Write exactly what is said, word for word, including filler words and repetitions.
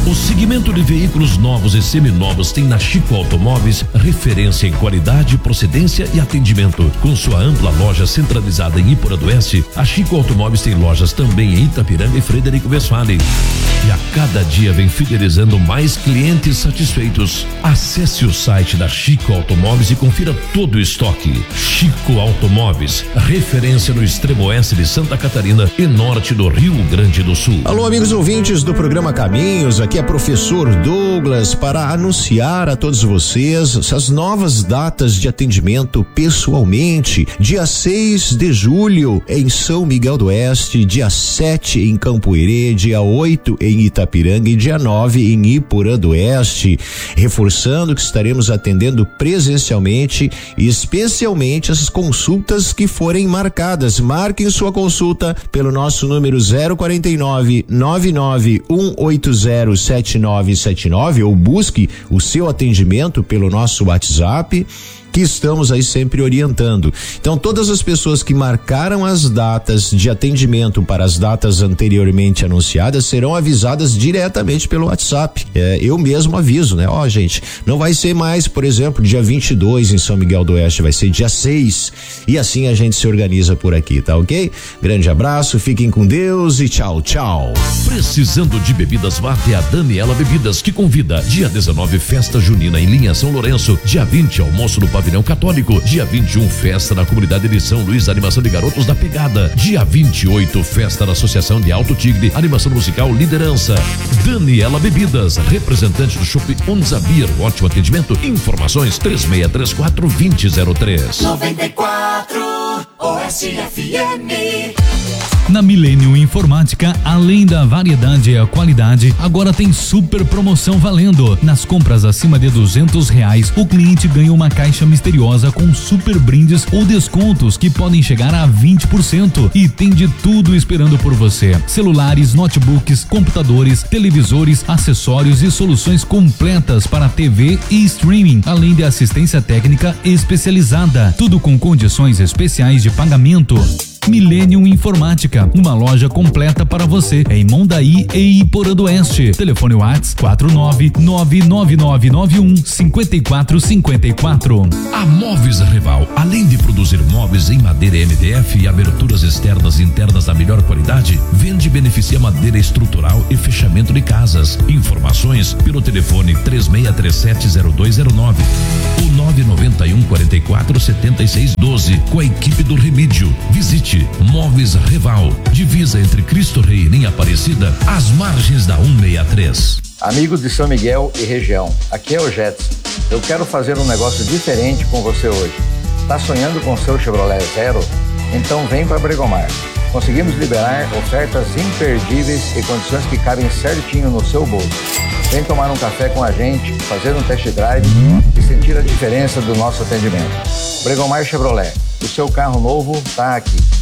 O segmento de veículos novos e seminovos tem na Chico Automóveis referência em qualidade, procedência e atendimento. Com sua ampla loja centralizada em Iporã do Oeste, a Chico Automóveis tem lojas também em Itapiranga e Frederico Westphalen. E a cada dia vem fidelizando mais clientes satisfeitos. Acesse o site da Chico Automóveis e confira todo o estoque. Chico Automóveis, referência no extremo oeste de Santa Catarina e norte do Rio Grande do Sul. Alô, amigos ouvintes do programa Caminhos, aqui é professor Douglas para anunciar a todos vocês essas novas datas de atendimento pessoalmente. Dia seis de julho em São Miguel do Oeste, dia sete em Campo Herê, dia oito em Itapiranga e dia nove em Iporã do Oeste. Reforçando que estaremos atendendo presencialmente e especialmente as consultas que forem marcadas. Marquem sua consulta pelo nosso número zero quarenta e nove, nove nove um oito zero sete nove sete nove ou busque o seu atendimento pelo nosso WhatsApp, que estamos aí sempre orientando. Então, todas as pessoas que marcaram as datas de atendimento para as datas anteriormente anunciadas serão avisadas diretamente pelo WhatsApp. É, eu mesmo aviso, né? Ó, gente, não vai ser mais, por exemplo, dia vinte e dois em São Miguel do Oeste, vai ser dia seis. E assim a gente se organiza por aqui, tá ok? Grande abraço, fiquem com Deus e tchau, tchau. Precisando de bebidas, vá até a Daniela Bebidas, que convida. Dia dezenove, festa junina em Linha São Lourenço. Dia vinte, almoço no Pavilhão Católico. Dia vinte e um, festa na comunidade de São Luís, animação de garotos da Pegada. Dia vinte e oito, festa da Associação de Alto Tigre, animação musical Liderança. Daniela Bebidas, representante do Shopping Onza Beer, ótimo atendimento. Informações três seis três quatro, dois zero zero três. noventa e quatro O S F M. Na Millennium Informática, além da variedade e a qualidade, agora tem super promoção valendo. Nas compras acima de duzentos reais, o cliente ganha uma caixa misteriosa com super brindes ou descontos que podem chegar a vinte por cento. E tem de tudo esperando por você: celulares, notebooks, computadores, televisores, acessórios e soluções completas para T V e streaming, além de assistência técnica especializada. Tudo com condições especiais de pagamento. Millennium Informática, uma loja completa para você em Mondaí e Iporã do Oeste. Telefone WhatsApp quatro nove nove nove nove nove um cinco quatro cinco quatro. A Móveis Reval, além de produzir móveis em madeira M D F e aberturas externas e internas da melhor qualidade, vende e beneficia madeira estrutural e fechamento de casas. Informações pelo telefone três seis três sete zero dois zero nove ou nove nove um quatro quatro sete seis um dois com a equipe do Remídio. Visite Móveis Reval, divisa entre Cristo Rei e Linha Aparecida, às margens da cento e sessenta e três. Amigos de São Miguel e região, aqui é o Jetson. Eu quero fazer um negócio diferente com você hoje. Tá sonhando com seu Chevrolet Zero? Então vem para Bregomar. Conseguimos liberar ofertas imperdíveis e condições que cabem certinho no seu bolso. Vem tomar um café com a gente, fazer um test drive e sentir a diferença do nosso atendimento. Bregomar Chevrolet, o seu carro novo tá aqui.